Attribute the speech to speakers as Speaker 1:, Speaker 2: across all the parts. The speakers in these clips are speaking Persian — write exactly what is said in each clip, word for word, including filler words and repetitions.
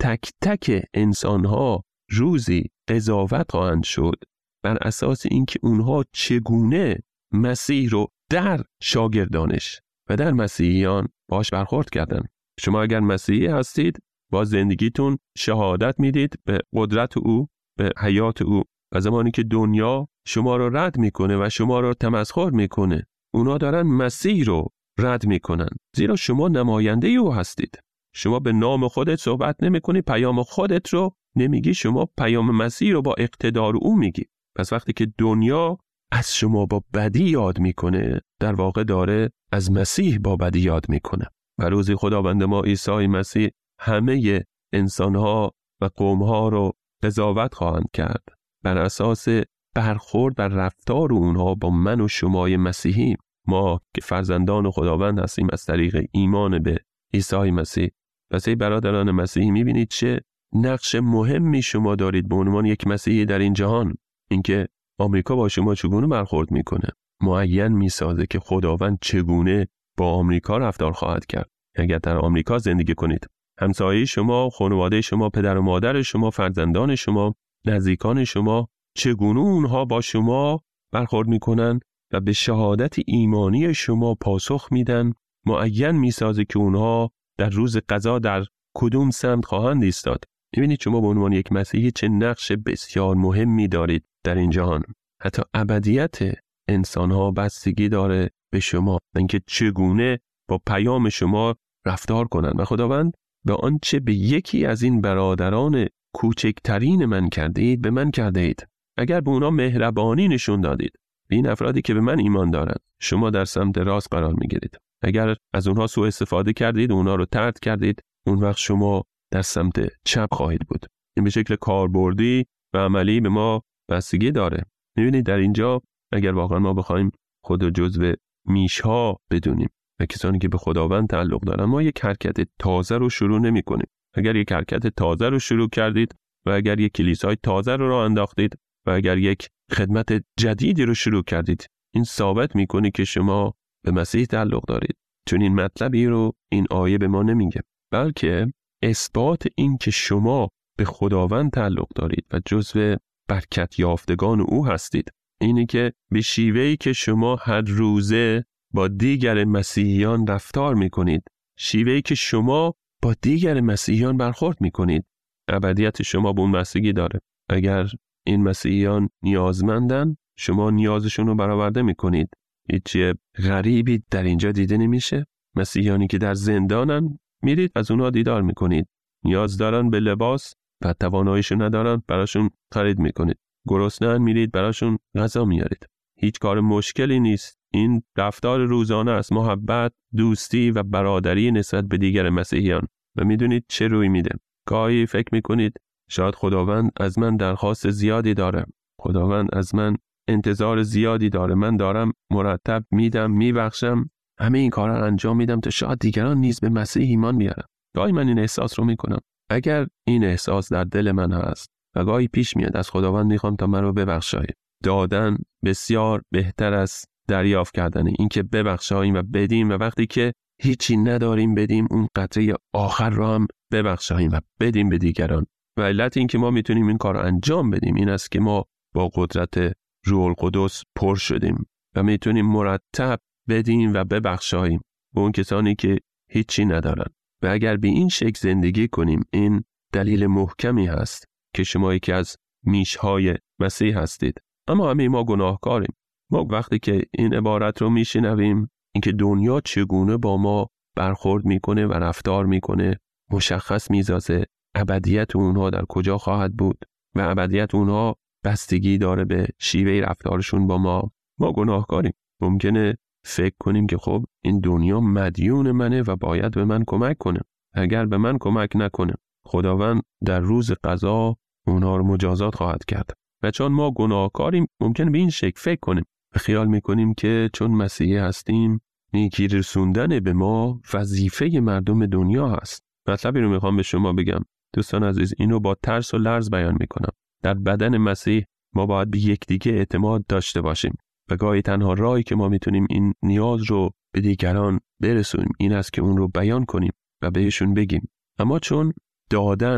Speaker 1: تک تک انسانها روزی قضاوت خواهند شد بر اساس اینکه اونها چگونه مسیح رو در شاگردانش و در مسیحیان باش برخورد کردن. شما اگر مسیحی هستید با زندگیتون شهادت میدید به قدرت او، به حیات او. و زمانی که دنیا شما رو رد میکنه و شما رو تمسخر میکنه، اونا دارن مسیح رو رد میکنن، زیرا شما نماینده او هستید. شما به نام خودت صحبت نمیکنی، پیام خودت رو نمیگی، شما پیام مسیح رو با اقتدار او میگی. پس وقتی که دنیا از شما با بدی یاد میکنه، در واقع داره از مسیح با بدی یاد میکنه. و روزی خداوند ما عیسی مسیح همه انسانها و قومها رو قضاوت خواهند کرد بر اساس برخورد و رفتار اونها با من و شمای مسیحی. ما که فرزندان خداوند هستیم از طریق ایمان به عیسی مسیح. پس ای برادران مسیحی، میبینید چه نقش مهمی شما دارید به عنوان یک مسیحی در این جهان. اینکه آمریکا با شما چگونه برخورد میکنه معین میسازه که خداوند چگونه با آمریکا رفتار خواهد کرد. اگر در آمریکا زندگی کنید، همسایه شما، خانواده شما، پدر و مادر شما، فرزندان شما، نزدیکان شما، چگونه اونها با شما برخورد میکنن و به شهادت ایمانی شما پاسخ میدن، معین میسازه که اونها در روز قضا در کدوم سمت خواهند ایستاد. میبینید شما به عنوان یک مسیحی چه نقش بسیار مهمی دارید در این جهان. حتی ابدیت انسانها بستگی داره به شما، اینکه چگونه با پیام شما رفتار کنند. و خداوند به آنچه به یکی از این برادران کوچکترین من کردید به من کرده اید. اگر به اونا مهربانی نشون دادید، به این افرادی که به من ایمان دارند، شما در سمت راست قرار میگیرید. اگر از اونها سوء استفاده کردید، اونها رو طرد کردید، اون وقت شما در سمت چپ خواهید بود. این به شکل کاربردی و عملی به ما بستگی داره. می‌بینید در اینجا اگر واقعا ما بخوایم خود رو جزو میشها بدونیم و کسانی که به خداوند تعلق دارن، ما یک حرکت تازه رو شروع نمی‌کنیم. اگر یک حرکت تازه رو شروع کردید و اگر یک کلیسای تازه رو راه انداختید و اگر یک خدمت جدیدی رو شروع کردید، این ثابت می‌کنه که شما به مسیح تعلق دارید. چون این مطلبی رو این آیه به ما نمیگه، بلکه اثبات این که شما به خداوند تعلق دارید و جزو برکت یافتگان او هستید اینه که به شیوهی که شما هر روزه با دیگر مسیحیان رفتار میکنید، شیوهی که شما با دیگر مسیحیان برخورد میکنید، ابدیت شما به اون بستگی داره. اگر این مسیحیان نیازمندن، شما نیازشون رو برآورده میکنید. هیچ غریبی در اینجا دیده نمیشه. مسیحیانی که در زندانن، میرید از اونها دیدار میکنید. نیاز دارن به لباس و تواناییشو ندارن، براشون خرید میکنید. گرسنه‌ان، میرید براشون غذا میارید. هیچ کار مشکلی نیست. این رفتار روزانه است، محبت، دوستی و برادری نسبت به دیگر مسیحیان. و میدونید چه روی میده. گاهی فکر میکنید شاید خداوند از من درخواست زیادی داره، خداوند از من انتظار زیادی داره، من دارم مرتب میدم، میبخشم، همه این کارا رو انجام میدم تا شاید دیگران نیز به مسیح ایمان بیارن. گاهی من این احساس رو میکنم. اگر این احساس در دل من هست و گاهی پیش میاد از خداوند میخوام تا من رو ببخشای، دادن بسیار بهتر از دریافت کردنه. این که ببخشاییم و بدیم و وقتی که هیچی نداریم بدیم، اون قطره آخر رو هم ببخشاییم و بدیم به دیگران. و علت این که ما میتونیم این کار رو انجام بدیم این است که ما با قدرت روح القدس پر شدیم و میتونیم مرتب بدیم و ببخشاییم به اون کسانی که هیچی ندارن. و اگر به این شکل زندگی کنیم، این دلیل محکمی هست که شما یکی از میشهای مسیح هستید. اما همه ما گناهکاریم. ما وقتی که این عبارت رو میشنویم، اینکه دنیا چگونه با ما برخورد میکنه و رفتار میکنه، مشخص میسازه ابدیت اونها در کجا خواهد بود و ابدیت اونها بستگی داره به شیوه رفتارشون با ما. ما گناهکاریم. ممکنه فکر کنیم که خب این دنیا مدیون منه و باید به من کمک کنه. اگر به من کمک نکنه، خداوند در روز قضا اونها رو مجازات خواهد کرد. و چون ما گناهکاریم، ممکنه به این شکل فکر کنیم و خیال میکنیم که چون مسیحی هستیم، نیکی رسوندن به ما وظیفه مردم دنیا هست. مطلبی رو میخوام به شما بگم دوستان عزیز، اینو با ترس و لرز بیان میکنم. در بدن مسیح ما باید به یکدیگه اعتماد داشته باشیم و گاهی تنها راهی که ما میتونیم این نیاز رو به دیگران برسونیم این است که اون رو بیان کنیم و بهشون بگیم. اما چون دادن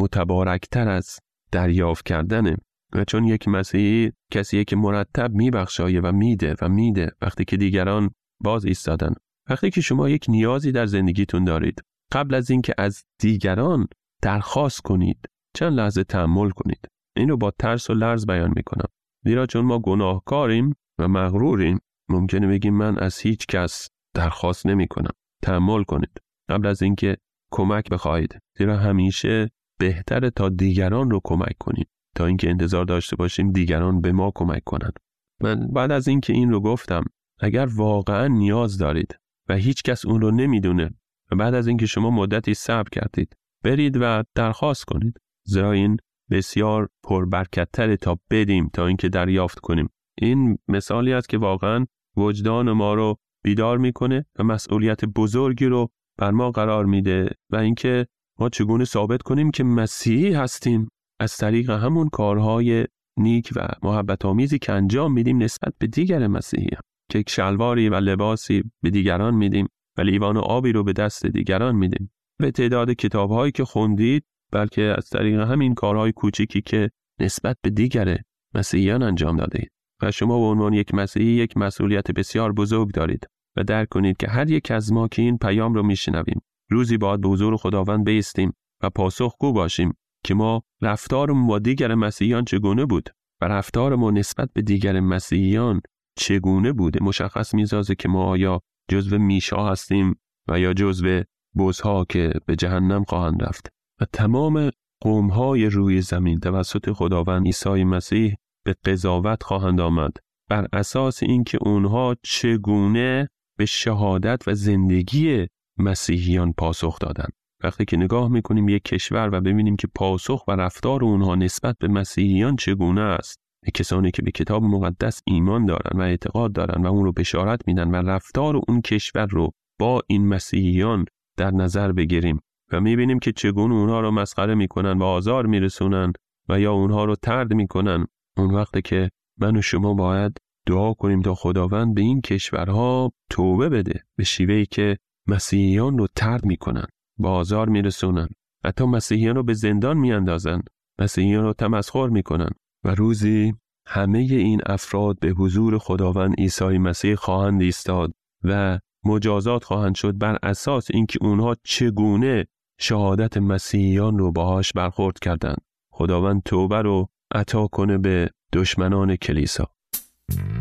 Speaker 1: متبارکتر از دریافت کردنه. و چون یک مسیحی کسیه که مرتب میبخشایه و میده و میده وقتی که دیگران باز ایستادن. وقتی که شما یک نیازی در زندگیتون دارید، قبل از اینکه از دیگران درخواست کنید چند لحظه تأمل کنید. این رو با ترس و لرز بیان میکنم، زیرا چون ما گناهکاریم و مغروریم ممکنه بگیم من از هیچ کس درخواست نمی کنم. تأمل کنید قبل از اینکه کمک بخواهید، زیرا همیشه بهتره تا دیگران رو کمک کنیم تا اینکه انتظار داشته باشیم دیگران به ما کمک کنند. من بعد از اینکه این رو گفتم، اگر واقعا نیاز دارید و هیچ کس اون رو نمیدونه و بعد از اینکه شما مدتی صبر کردید برید و درخواست کنید، زیرا این بسیار پربرکت‌تره تا بدیم تا اینکه دریافت کنیم. این مثالی است که واقعا وجدان ما رو بیدار میکنه و مسئولیت بزرگی رو بر ما قرار میده و اینکه ما چگونه ثابت کنیم که مسیحی هستیم از طریق همون کارهای نیک و محبت آمیزی که انجام میدیم نسبت به دیگر مسیحیان، که یک شلواری و لباسی به دیگران میدیم و لیوان آبی رو به دست دیگران میدیم. به تعداد کتاب‌هایی که خوندید، بلکه از طریق همین کارهای کوچیکی که نسبت به دیگر مسیحیان انجام دادید. و شما به عنوان یک مسیحی یک مسئولیت بسیار بزرگ دارید و درک کنید که هر یک از ما که این پیام رو میشنویم روزی باید به حضور خداوند بایستیم و پاسخگو باشیم که ما رفتارمون با دیگر مسیحیان چگونه بود و رفتار ما نسبت به دیگر مسیحیان چگونه بوده. مشخص می‌سازه که ما آیا جزو میشا هستیم و یا جزو بزها که به جهنم خواهند رفت. و تمام قوم‌های روی زمین توسط خداوند عیسی مسیح به قضاوت خواهند آمد بر اساس اینکه اونها چگونه به شهادت و زندگی مسیحیان پاسخ دادند. وقتی که نگاه میکنیم یک کشور و ببینیم که پاسخ و رفتار اونها نسبت به مسیحیان چگونه است، کسانی که به کتاب مقدس ایمان دارن و اعتقاد دارن و اون رو بشارت میدن و رفتار اون کشور رو با این مسیحیان در نظر بگیریم و میبینیم که چگونه اونها رو مسخره میکنن و آزار میرسونن و یا اونها رو طرد میکنن، اون وقته که من و شما باید دعا کنیم تا خداوند به این کشورها توبه بده، به شیوهی که مسیحیان رو طرد میکنن، با آزار میرسونن، حتی مسیحیان رو به زندان میاندازن، مسیحیان رو تمسخر میکنن و روزی همه این افراد به حضور خداوند عیسی مسیح خواهند ایستاد و مجازات خواهند شد بر اساس اینکه اونها چگونه شهادت مسیحیان رو باهاش برخورد کردند. خداوند توبه رو عطا کنه به دشمنان کلیسا.